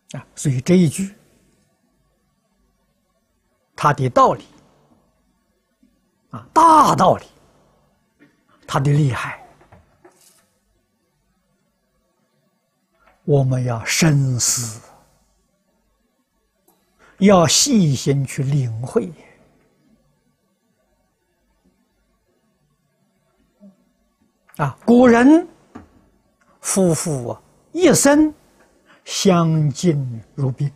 所以这一句它的道理大道理，它的厉害，我们要深思，要细心去领会。古人夫妇一生相敬如宾，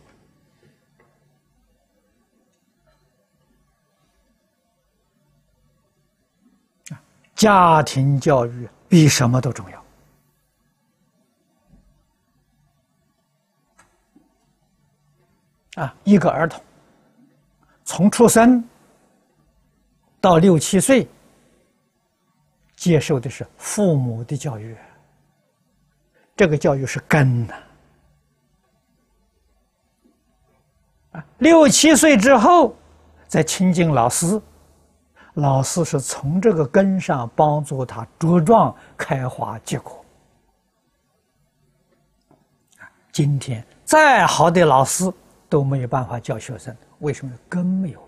家庭教育比什么都重要。一个儿童从出生到6、7岁，接受的是父母的教育，这个教育是根呐。6、7岁之后，再亲近老师，老师是从这个根上帮助他茁壮、开花、结果。今天再好的老师都没有办法教学生，为什么？根没有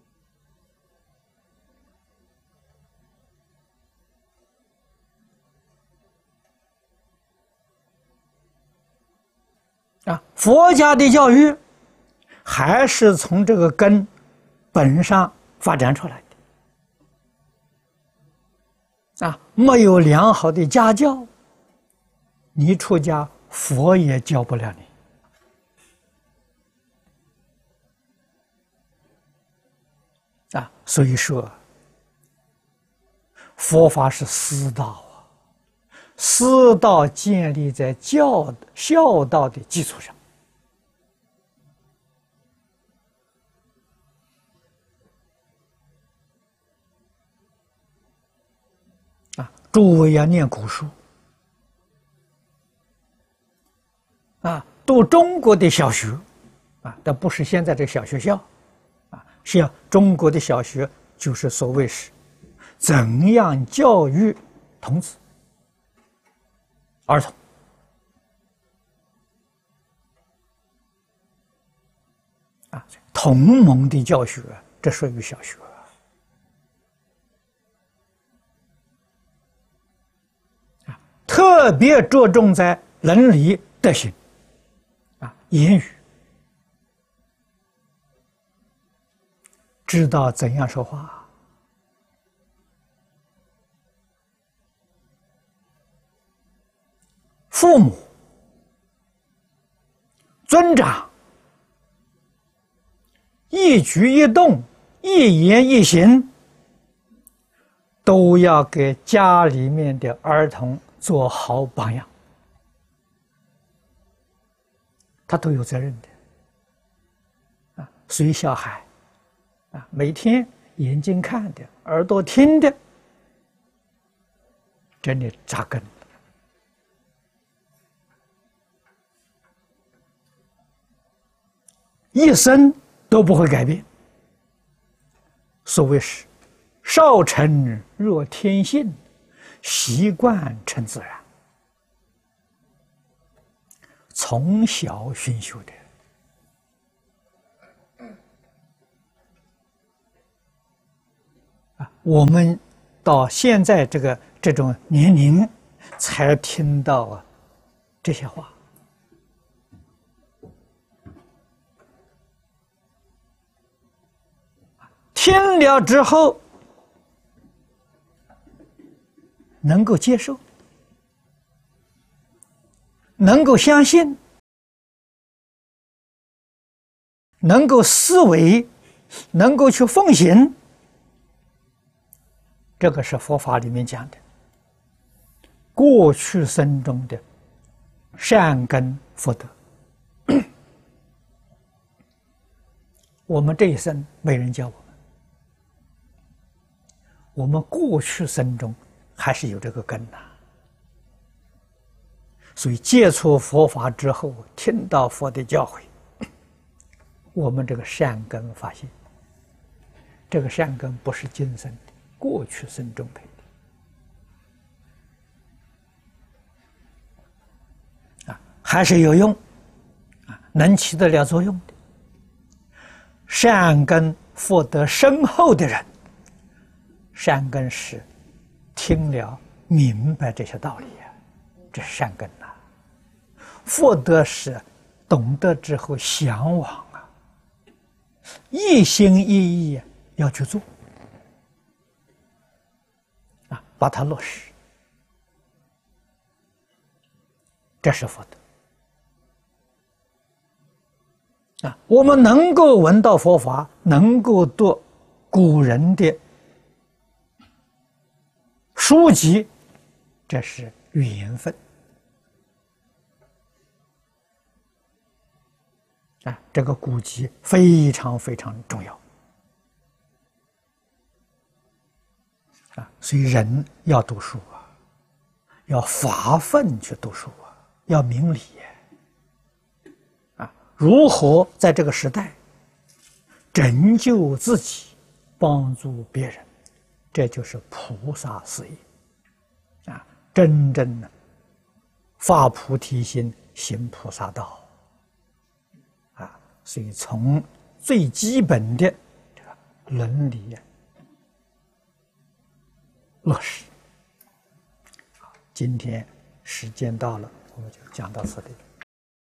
了。佛家的教育还是从这个根本上发展出来的。没有良好的家教，你出家佛也教不了你。所以说，佛法是师道师道建立在孝道的基础上。诸位要念古书读中国的小学但不是现在这小学校是要中国的小学，就是所谓是怎样教育童子儿童。同盟的教学，这属于小学。特别着重在伦理德行言语，知道怎样说话。父母、尊长，一举一动、一言一行，都要给家里面的儿童做好榜样，他都有责任的。所以小孩每天眼睛看的，耳朵听的，真的扎根了。一生都不会改变。所谓是少成若天性，习惯成自然。从小熏修的。我们到现在这种年龄才听到这些话。听了之后能够接受，能够相信，能够思维，能够去奉行，这个是佛法里面讲的过去生中的善根福德。我们这一生没人教我们，我们过去生中还是有这个根呐。所以接触佛法之后，听到佛的教诲，我们这个善根发现，这个善根不是今生的，过去生中培的，还是有用能起得了作用的，善根福德深厚的人，善根是听了明白这些道理啊，这是善根呐。福德是懂得之后向往啊，一心一意要去做啊，把它落实，这是福德。啊，我们能够闻到佛法，能够读古人的书籍，这是缘分。啊，这个古籍非常非常重要。啊，所以人要读书啊，要发奋去读书啊，要明理。如何在这个时代拯救自己，帮助别人，这就是菩萨事业啊！真正的发菩提心，行菩萨道啊！所以从最基本的这个伦理落实。好，今天时间到了，我们就讲到此地。